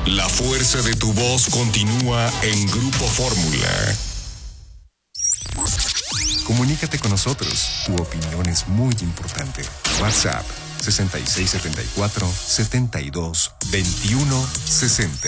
La fuerza de tu voz continúa en Grupo Fórmula. Comunícate con nosotros. Tu opinión es muy importante. WhatsApp 6674-722160.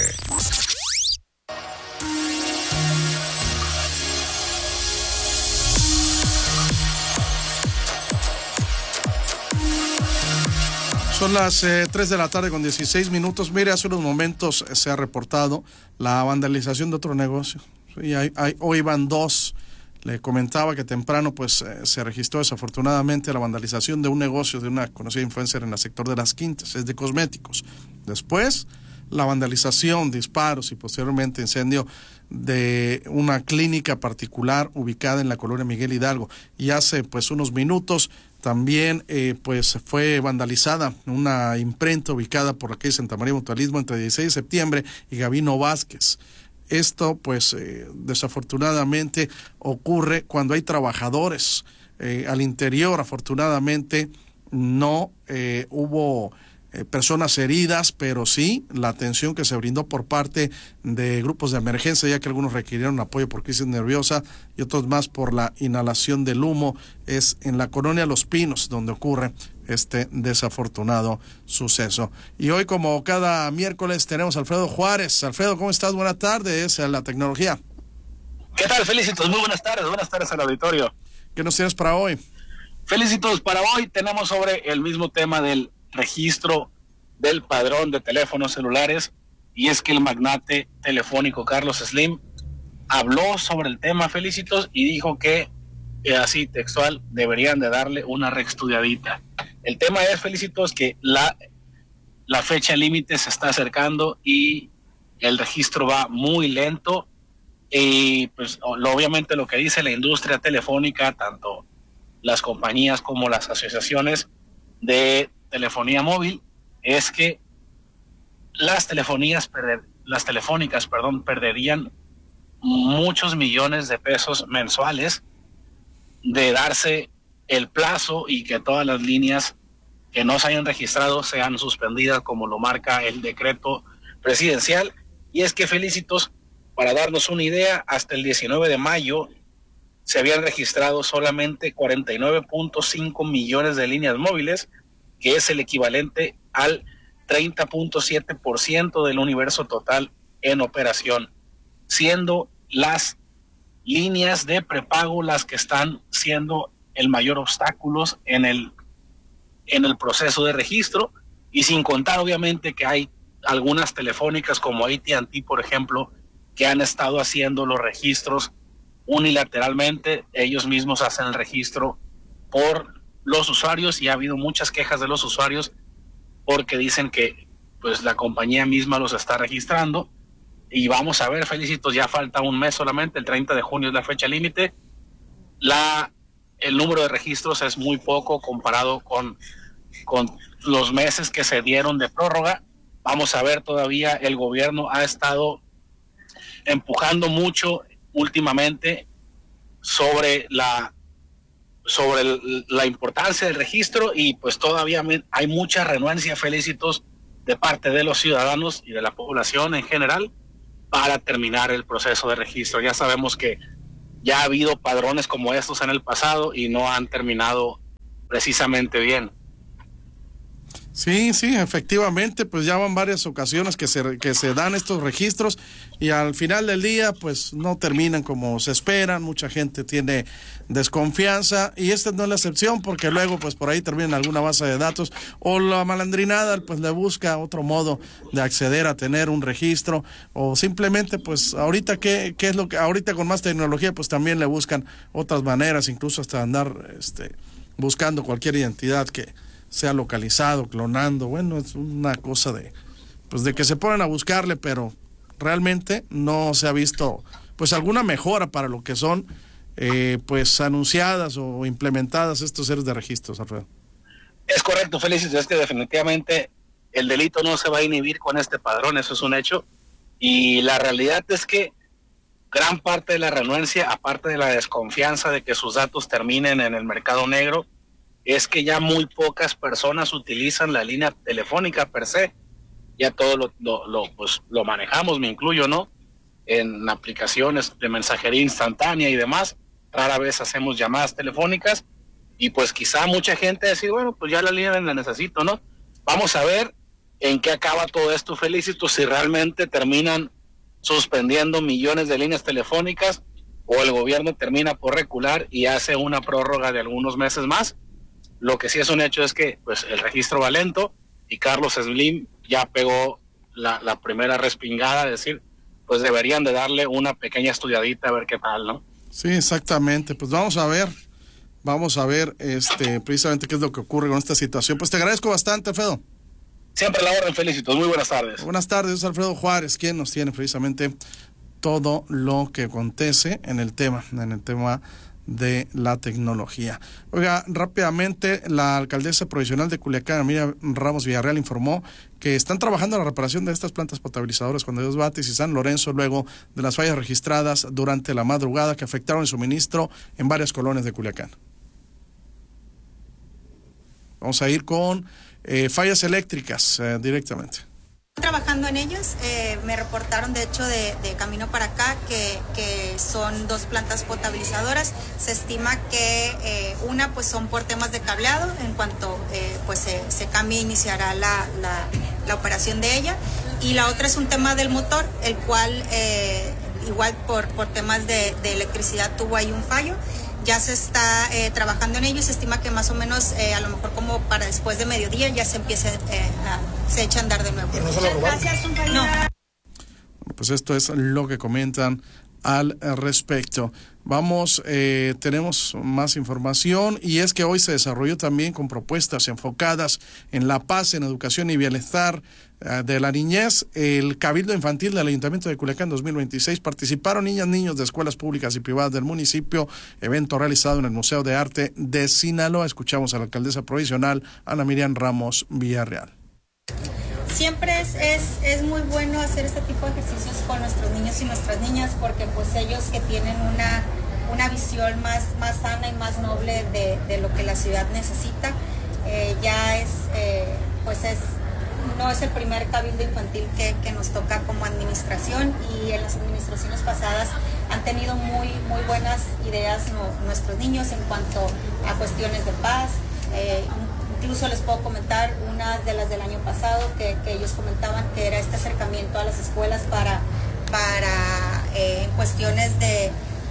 Son las 3 de la tarde con 16 minutos. Mire, hace unos momentos se ha reportado la vandalización de otro negocio. Y hoy van dos. Le comentaba que temprano pues se registró desafortunadamente la vandalización de un negocio de una conocida influencer en el sector de Las Quintas, es de cosméticos. Después, la vandalización, disparos y posteriormente incendio de una clínica particular ubicada en la colonia Miguel Hidalgo. Y hace pues unos minutos también pues fue vandalizada una imprenta ubicada por la calle Santa María Mutualismo entre 16 de septiembre y Gabino Vázquez. Esto pues desafortunadamente ocurre cuando hay trabajadores al interior. Afortunadamente no hubo personas heridas, pero sí la atención que se brindó por parte de grupos de emergencia, ya que algunos requirieron apoyo por crisis nerviosa y otros más por la inhalación del humo. Es en la colonia Los Pinos donde ocurre este desafortunado suceso. Y hoy, como cada miércoles, tenemos a Alfredo Juárez. Alfredo, ¿cómo estás? Buenas tardes a la tecnología. ¿Qué tal, Felicitos? Muy buenas tardes al auditorio. ¿Qué nos tienes para hoy? Felicitos, para hoy tenemos sobre el mismo tema del registro del padrón de teléfonos celulares, y es que el magnate telefónico Carlos Slim habló sobre el tema, Felicitos, y dijo que así textual, deberían de darle una reestudiadita. El tema es, Felicitos, que la fecha límite se está acercando y el registro va muy lento, y pues obviamente lo que dice la industria telefónica, tanto las compañías como las asociaciones de telefonía móvil, es que las telefónicas perderían muchos millones de pesos mensuales de darse el plazo y que todas las líneas que no se hayan registrado sean suspendidas, como lo marca el decreto presidencial. Y es que, Felicitos, para darnos una idea, hasta el 19 de mayo se habían registrado solamente 49.5 millones de líneas móviles, que es el equivalente al 30.7% del universo total en operación, siendo las líneas de prepago las que están siendo el mayor obstáculo en el proceso de registro, y sin contar obviamente que hay algunas telefónicas como AT&T, por ejemplo, que han estado haciendo los registros unilateralmente. Ellos mismos hacen el registro por los usuarios, y ha habido muchas quejas de los usuarios porque dicen que pues la compañía misma los está registrando. Y vamos a ver, Felicitos, ya falta un mes solamente, el 30 de junio es la fecha límite. El número de registros es muy poco comparado con los meses que se dieron de prórroga. Vamos a ver, todavía el gobierno ha estado empujando mucho últimamente sobre la importancia del registro, y pues todavía hay mucha renuencia, Felicitos, de parte de los ciudadanos y de la población en general para terminar el proceso de registro. Ya sabemos que ya ha habido padrones como estos en el pasado y no han terminado precisamente bien. Sí, efectivamente, pues ya van varias ocasiones que se dan estos registros y al final del día pues no terminan como se esperan. Mucha gente tiene desconfianza y esta no es la excepción, porque luego pues por ahí termina en alguna base de datos o la malandrinada pues le busca otro modo de acceder a tener un registro, o simplemente pues ahorita qué es lo que ahorita con más tecnología pues también le buscan otras maneras, incluso hasta andar buscando cualquier identidad que sea localizado, clonando. Bueno, es una cosa de que se ponen a buscarle, pero realmente no se ha visto pues alguna mejora para lo que son pues anunciadas o implementadas estos series de registros, Alfredo. Es correcto, Félix, es que definitivamente el delito no se va a inhibir con este padrón, eso es un hecho, y la realidad es que gran parte de la renuencia, aparte de la desconfianza de que sus datos terminen en el mercado negro, es que ya muy pocas personas utilizan la línea telefónica per se. ya todo pues, lo manejamos, me incluyo, ¿no? En aplicaciones de mensajería instantánea y demás, rara vez hacemos llamadas telefónicas, y pues quizá mucha gente decir, bueno, pues ya la línea la necesito, ¿no? Vamos a ver en qué acaba todo esto, Felicito, si realmente terminan suspendiendo millones de líneas telefónicas o el gobierno termina por recular y hace una prórroga de algunos meses más. Lo que sí es un hecho es que pues el registro va lento y Carlos Slim ya pegó la primera respingada, es decir, pues deberían de darle una pequeña estudiadita a ver qué tal, ¿no? Sí, exactamente. Pues vamos a ver precisamente qué es lo que ocurre con esta situación. Pues te agradezco bastante, Alfredo. Siempre a la orden, Felicitos. Muy buenas tardes. Buenas tardes, es Alfredo Juárez, quien nos tiene precisamente todo lo que acontece en el tema de la tecnología. Oiga, rápidamente, la alcaldesa provisional de Culiacán, Miriam Ramos Villarreal, informó que están trabajando en la reparación de estas plantas potabilizadoras Juan de Dios Batis y San Lorenzo, luego de las fallas registradas durante la madrugada que afectaron el suministro en varias colonias de Culiacán. Vamos a ir con fallas eléctricas directamente. Trabajando en ellos, me reportaron de hecho de camino para acá que son 2 plantas potabilizadoras. Se estima que una pues son por temas de cableado, en cuanto pues se cambie iniciará la operación de ella, y la otra es un tema del motor, el cual igual por temas de electricidad tuvo ahí un fallo. Ya se está trabajando en ello y se estima que más o menos a lo mejor como para después de mediodía ya se empiece se echa a andar de nuevo. Muchas gracias, compañera. No. Pues esto es lo que comentan al respecto. Vamos, tenemos más información, y es que hoy se desarrolló también con propuestas enfocadas en la paz, en educación y bienestar de la niñez, el Cabildo Infantil del Ayuntamiento de Culiacán 2026. Participaron niños de escuelas públicas y privadas del municipio, evento realizado en el Museo de Arte de Sinaloa. Escuchamos a la alcaldesa provisional, Ana Miriam Ramos Villarreal. Siempre es muy bueno hacer este tipo de ejercicios con nuestros niños y nuestras niñas, porque pues ellos que tienen una visión más sana y más noble de lo que la ciudad necesita, no es el primer cabildo infantil que nos toca como administración, y en las administraciones pasadas han tenido muy buenas ideas nuestros niños en cuanto a cuestiones de paz. Incluso les puedo comentar una de las del año pasado que ellos comentaban que era este acercamiento a las escuelas para cuestiones de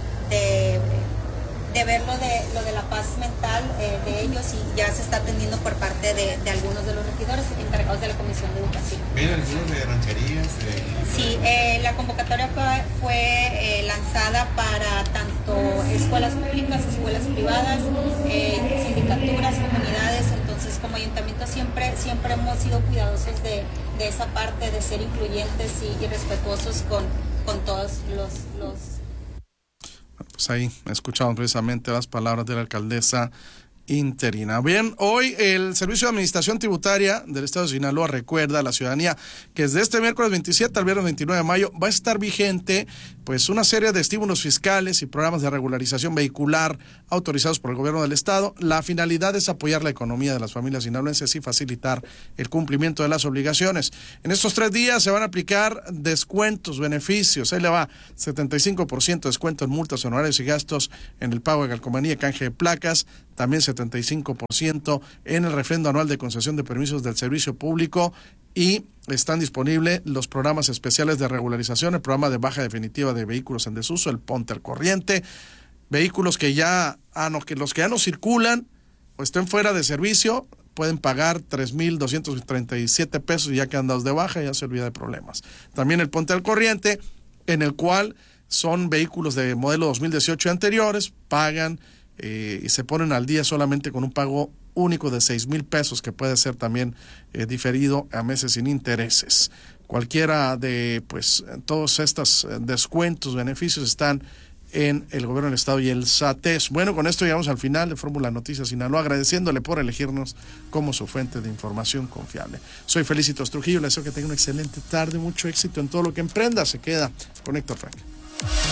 ver lo de la paz mental de ellos, y ya se está atendiendo por parte de algunos de los regidores encargados de la Comisión de Educación. ¿Vienen algunos de rancherías? Sí, la convocatoria fue lanzada para tanto escuelas públicas, escuelas privadas, sindicaturas, comunidades. Entonces, como ayuntamiento siempre hemos sido cuidadosos de esa parte, de ser incluyentes y respetuosos con todos los. Pues ahí escuchamos precisamente las palabras de la alcaldesa interina. Bien, hoy el Servicio de Administración Tributaria del Estado de Sinaloa recuerda a la ciudadanía que desde este miércoles 27 al viernes 29 de mayo va a estar vigente pues una serie de estímulos fiscales y programas de regularización vehicular autorizados por el gobierno del estado. La finalidad es apoyar la economía de las familias sinaloenses y facilitar el cumplimiento de las obligaciones. En estos 3 días se van a aplicar descuentos, beneficios. Ahí le va 75% de descuento en multas, honorarios y gastos en el pago de calcomanía y canje de placas. También 75% en el refrendo anual de concesión de permisos del servicio público, y están disponibles los programas especiales de regularización, el programa de baja definitiva de vehículos en desuso, el ponte al corriente, vehículos que los que ya no circulan o estén fuera de servicio pueden pagar 3,237 pesos y ya quedan dados de baja y ya se olvida de problemas. También el ponte al corriente, en el cual son vehículos de modelo 2018 y anteriores, pagan y se ponen al día solamente con un pago único de 6,000 pesos, que puede ser también diferido a meses sin intereses. Cualquiera de todos estos descuentos, beneficios están en el gobierno del estado y el SATES. Bueno, con esto llegamos al final de Fórmula Noticias Sinaloa, agradeciéndole por elegirnos como su fuente de información confiable. Soy Felicitos Trujillo, les deseo que tenga una excelente tarde, mucho éxito en todo lo que emprenda. Se queda con Héctor Frank.